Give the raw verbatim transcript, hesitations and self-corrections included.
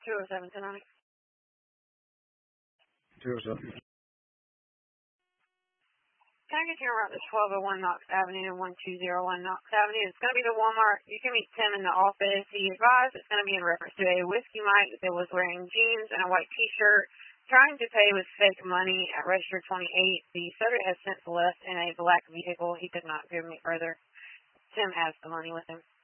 two oh seven, ten ninety. two oh seven. Can I get you around the twelve oh one Knox Avenue, one two oh one Knox Avenue? It's going to be the Walmart. You can meet Tim in the office. He advised it's going to be in reference to a whiskey Mike that was wearing jeans and a white T-shirt, trying to pay with fake money at register twenty-eight. The subject has since left in a black vehicle. He could not give me further. Tim has the money with him.